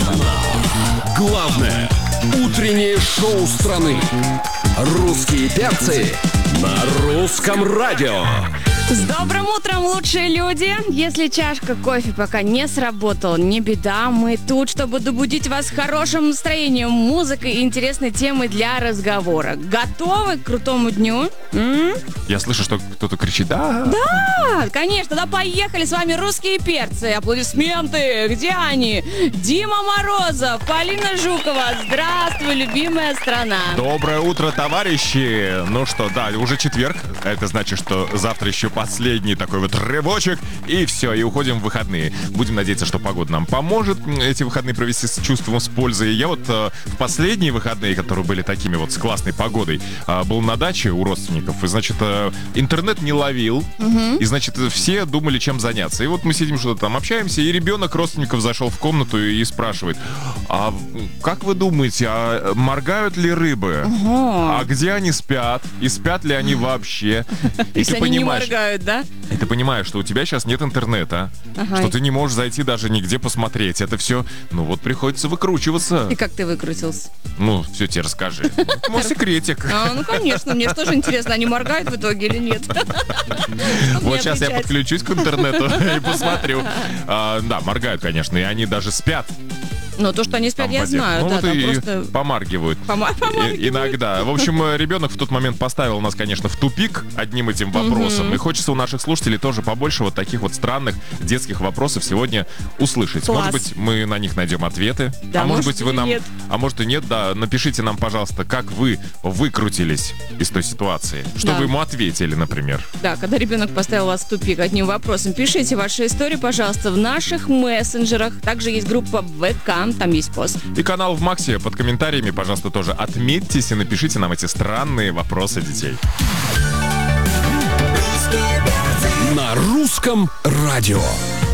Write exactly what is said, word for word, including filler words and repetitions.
Главное утреннее шоу страны. Русские перцы на русском радио. С добрым утром, лучшие люди! Если чашка кофе пока не сработала, не беда, мы тут, чтобы добудить вас хорошим настроением, музыкой и интересной темой для разговора. Готовы к крутому дню? М? Я слышу, что кто-то кричит «да». Да, конечно, да, поехали, с вами русские перцы. Аплодисменты, где они? Дима Морозов, Полина Жукова, здравствуй, любимая страна. Доброе утро, товарищи! Ну что, да, уже четверг. Это значит, что завтра еще последний такой вот рывочек, и все, и уходим в выходные. Будем надеяться, что погода нам поможет эти выходные провести с чувством, с пользой. Я вот э, в последние выходные, которые были такими вот с классной погодой, э, был на даче у родственников, и, значит, э, интернет не ловил, угу. и, значит, все думали, чем заняться. И вот мы сидим, что-то там общаемся, и ребенок родственников зашел в комнату и спрашивает: а как вы думаете, а моргают ли рыбы? Угу. А где они спят? И спят ли они вообще? И если ты они понимаешь, не моргают, да? И ты понимаешь, что у тебя сейчас нет интернета, ага. что ты не можешь зайти даже нигде посмотреть. Это все, ну вот приходится выкручиваться. И как ты выкрутился? Ну, все тебе расскажи. Мой секретик. А, ну, конечно, мне же тоже интересно, они моргают в итоге или нет. Вот сейчас я подключусь к интернету и посмотрю. Да, моргают, конечно, и они даже спят. Ну, то, что они спят, я знаю. Ну, да, вот и просто... помаргивают. Пома- помаргивают. И, иногда. В общем, ребенок в тот момент поставил нас, конечно, в тупик одним этим вопросом. Mm-hmm. И хочется у наших слушателей тоже побольше вот таких вот странных детских вопросов сегодня услышать. Класс. Может быть, мы на них найдем ответы. Да, а может, может быть, вы нам. Нет. А может и нет, да. Напишите нам, пожалуйста, как вы выкрутились из той ситуации. Что да. вы ему ответили, например. Да, когда ребенок поставил вас в тупик одним вопросом. Пишите ваши истории, пожалуйста, в наших мессенджерах. Также есть группа ВК, там есть пост. И канал в Максе. Под комментариями, пожалуйста, тоже отметьтесь и напишите нам эти странные вопросы детей. На русском радио.